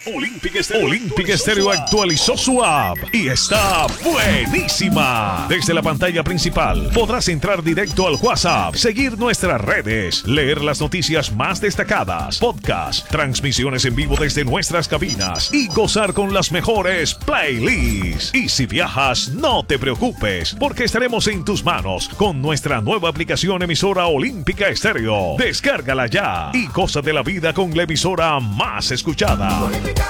Olímpica Estéreo actualizó su app y está buenísima. Desde la pantalla principal podrás entrar directo al WhatsApp, seguir nuestras redes, leer las noticias más destacadas, podcasts, transmisiones en vivo desde nuestras cabinas y gozar con las mejores playlists. Y si viajas, no te preocupes, porque estaremos en tus manos con nuestra nueva aplicación emisora Olímpica Estéreo. Descárgala ya y goza de la vida con la emisora más escuchada.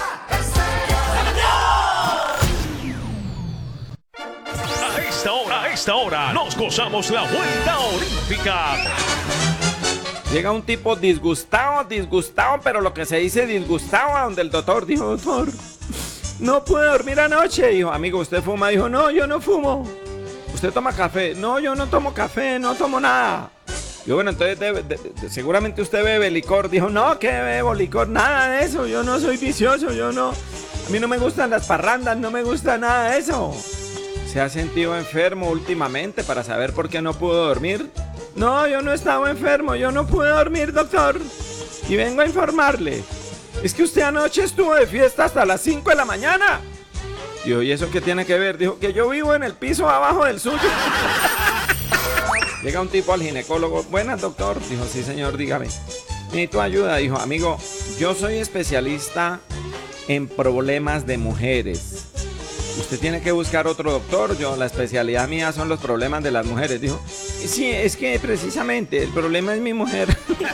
A esta hora nos gozamos la vuelta olímpica. Llega un tipo disgustado, pero lo que se dice disgustado, a donde el doctor dijo: doctor, no pude dormir anoche. Dijo: amigo, ¿usted fuma? Dijo: no, yo no fumo. ¿Usted toma café? No, yo no tomo café, no tomo nada. Yo, bueno, entonces seguramente usted bebe licor. Dijo: no, ¿qué bebo licor? Nada de eso, yo no soy vicioso, yo no. A mí no me gustan las parrandas, no me gusta nada de eso. ¿Se ha sentido enfermo últimamente para saber por qué no pudo dormir? No, yo no estaba enfermo, yo no pude dormir, doctor. Y vengo a informarle. Es que usted anoche estuvo de fiesta hasta las 5 de la mañana. Dijo: ¿y eso qué tiene que ver? Dijo: que yo vivo en el piso abajo del suyo. Llega un tipo al ginecólogo. Buenas, doctor. Dijo: sí, señor, dígame. Necesito ayuda. Dijo: amigo, yo soy especialista en problemas de mujeres. Usted tiene que buscar otro doctor. La especialidad mía son los problemas de las mujeres. Dijo: sí, es que precisamente el problema es mi mujer.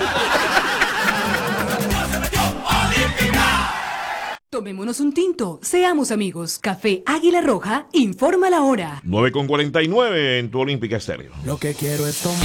Tomémonos un tinto, seamos amigos. Café Águila Roja informa la hora. 9:49 en tu Olímpica Estéreo. Lo que quiero es tomar.